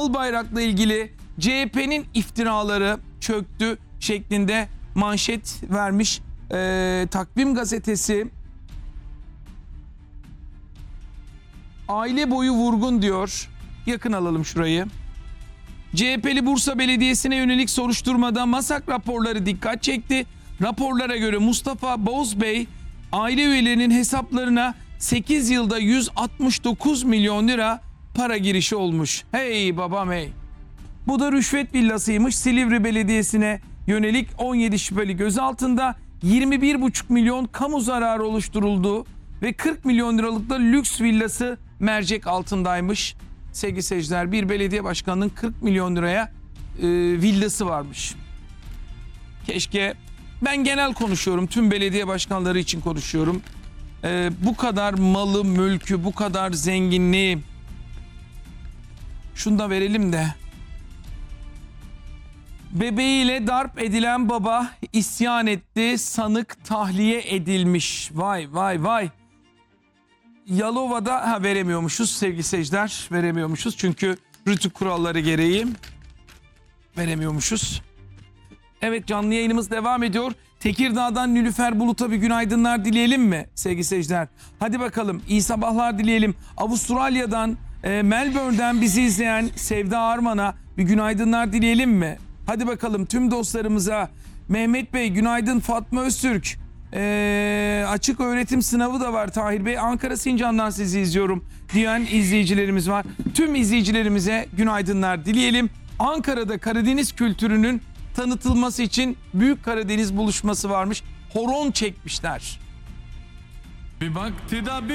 Albayrak'la ilgili CHP'nin iftiraları çöktü şeklinde manşet vermiş Takvim Gazetesi. Aile boyu vurgun diyor. Yakın alalım şurayı. CHP'li Bursa Belediyesi'ne yönelik soruşturmada MASAK raporları dikkat çekti. Raporlara göre Mustafa Bozbey aile üyelerinin hesaplarına 8 yılda 169 milyon lira para girişi olmuş. Hey babam hey. Bu da rüşvet villasıymış. Silivri Belediyesi'ne yönelik 17 şüpheli gözaltında, 21,5 milyon kamu zararı oluşturuldu ve 40 milyon liralık da lüks villası mercek altındaymış. Sevgili seyirciler, bir belediye başkanının 40 milyon liraya villası varmış. Keşke, ben genel konuşuyorum, tüm belediye başkanları için konuşuyorum. Bu kadar malı, mülkü, bu kadar zenginliği, şunu da verelim de. Bebeğiyle darp edilen baba isyan etti, sanık tahliye edilmiş. Vay vay vay. Yalova'da veremiyormuşuz sevgili seyirciler, veremiyormuşuz çünkü rütük kuralları gereği veremiyormuşuz. Evet, canlı yayınımız devam ediyor. Tekirdağ'dan Nilüfer Bulut'a bir günaydınlar dileyelim mi sevgili seyirciler? Hadi bakalım, iyi sabahlar dileyelim. Avustralya'dan Melbourne'den bizi izleyen Sevda Arman'a bir günaydınlar dileyelim mi? Hadi bakalım tüm dostlarımıza. Mehmet Bey günaydın. Fatma Öztürk. Açık öğretim sınavı da var Tahir Bey. Ankara Sincan'dan sizi izliyorum diyen izleyicilerimiz var. Tüm izleyicilerimize günaydınlar dileyelim. Ankara'da Karadeniz kültürünün tanıtılması için Büyük Karadeniz buluşması varmış. Horon çekmişler. Bir baktı da